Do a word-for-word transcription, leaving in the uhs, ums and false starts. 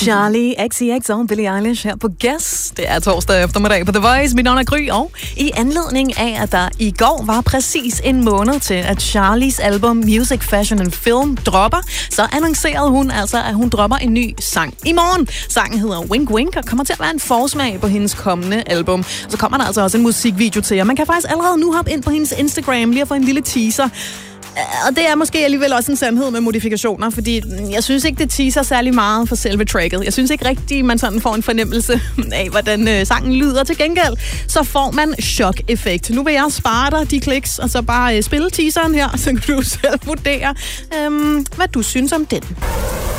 Charlie X C X og Billie Eilish her på Guess. Det er torsdag eftermiddag på The Voice. Mit navn er Gry, og i anledning af, at der i går var præcis en måned til, at Charlies album Music, Fashion and Film dropper, så annoncerede hun altså, at hun dropper en ny sang i morgen. Sangen hedder Wink Wink og kommer til at være en forsmag på hendes kommende album. Så kommer der altså også en musikvideo til, og man kan faktisk allerede nu hoppe ind på hendes Instagram lige at få en lille teaser. Og det er måske alligevel også en sandhed med modifikationer, fordi jeg synes ikke, det teaser særlig meget for selve tracket. Jeg synes ikke rigtigt, man sådan får en fornemmelse af, hvordan øh, sangen lyder. Til gengæld, så får man chok-effekt. Nu vil jeg spare dig de kliks, og så bare øh, spille teaseren her, så kan du selv vurdere, øh, hvad du synes om den.